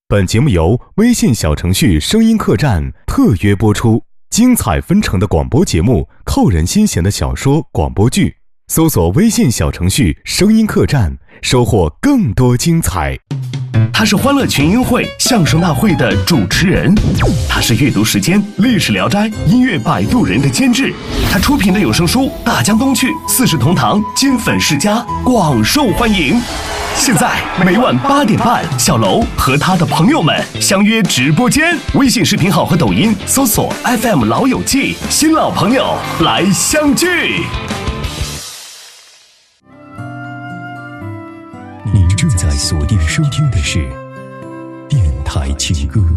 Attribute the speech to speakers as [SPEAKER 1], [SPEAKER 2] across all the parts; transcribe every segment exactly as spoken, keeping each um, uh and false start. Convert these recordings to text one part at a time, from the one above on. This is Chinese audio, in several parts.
[SPEAKER 1] 本节目由微信小程序声音客栈特约播出，精彩纷呈的广播节目，扣人心弦的小说广播剧，搜索微信小程序声音客栈，收获更多精彩。
[SPEAKER 2] 他是欢乐群英会相声大会的主持人，他是阅读时间历史聊斋音乐摆渡人的监制，他出品的有声书《大江东去》四世同堂金粉世家广受欢迎。现在每晚八点半，小楼和他的朋友们相约直播间，微信视频号和抖音搜索 F M 老友记，新老朋友来相聚。
[SPEAKER 3] 您正在锁定收听的是电台情歌。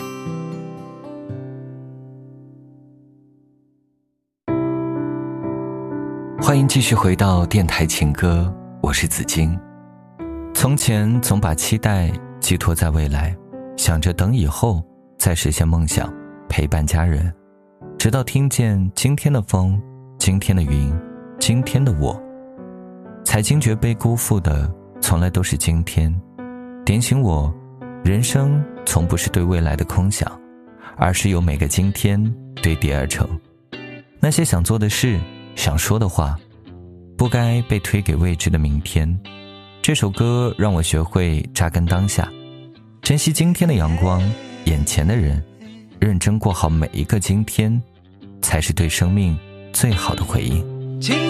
[SPEAKER 4] 欢迎继续回到电台情歌，我是子金。从前总把期待寄托在未来，想着等以后再实现梦想，陪伴家人，直到听见今天的风，今天的云，今天的我，才惊觉被辜负的从来都是今天，点醒我，人生从不是对未来的空想，而是由每个今天堆叠而成。那些想做的事，想说的话，不该被推给未知的明天。这首歌让我学会扎根当下，珍惜今天的阳光，眼前的人，认真过好每一个今天，才是对生命最好的回应。